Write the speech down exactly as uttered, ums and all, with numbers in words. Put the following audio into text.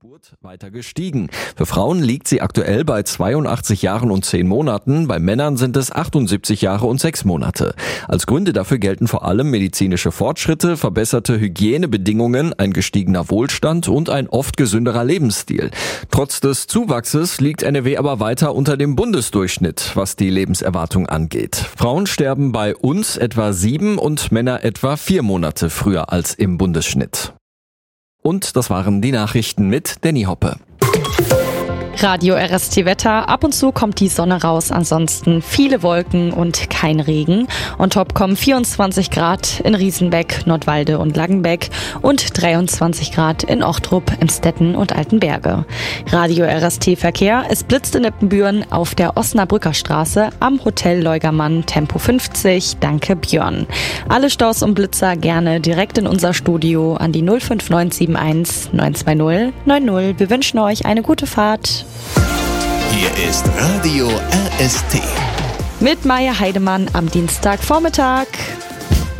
Geburt weiter gestiegen. Für Frauen liegt sie aktuell bei zweiundachtzig Jahren und zehn Monaten, bei Männern sind es achtundsiebzig Jahre und sechs Monate. Als Gründe dafür gelten vor allem medizinische Fortschritte, verbesserte Hygienebedingungen, ein gestiegener Wohlstand und ein oft gesünderer Lebensstil. Trotz des Zuwachses liegt N R W aber weiter unter dem Bundesdurchschnitt, was die Lebenserwartung angeht. Frauen sterben bei uns etwa sieben und Männer etwa vier Monate früher als im Bundesschnitt. Und das waren die Nachrichten mit Danny Hoppe. Radio R S T Wetter. Ab und zu kommt die Sonne raus, ansonsten viele Wolken und kein Regen. On top kommen vierundzwanzig Grad in Riesenbeck, Nordwalde und Langenbeck und dreiundzwanzig Grad in Ochtrup, Emstetten und Altenberge. Radio R S T Verkehr. Es blitzt in Ippenbüren auf der Osnabrücker Straße am Hotel Leugermann, Tempo fünfzig. Danke Björn. Alle Staus und Blitzer gerne direkt in unser Studio an die null fünf neun sieben eins neun zwei null neun null. Wir wünschen euch eine gute Fahrt. Hier ist Radio R S T. Mit Maja Heidemann am Dienstagvormittag.